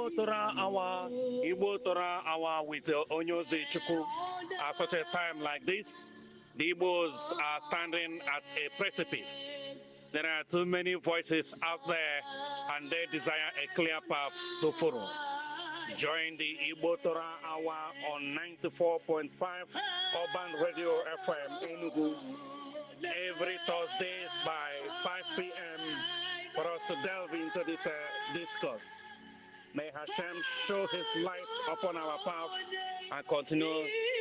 Igbo Torah Hour with Onyoze Chukwu. At such a time like this, the Igbos are standing at a precipice. There are too many voices out there, and they desire a clear path to follow. Join the Igbo Torah Hour on 94.5 Urban Radio FM Enugu every Thursdays by 5 p.m. for us to delve into this discourse. May Hashem show His light upon our path and continue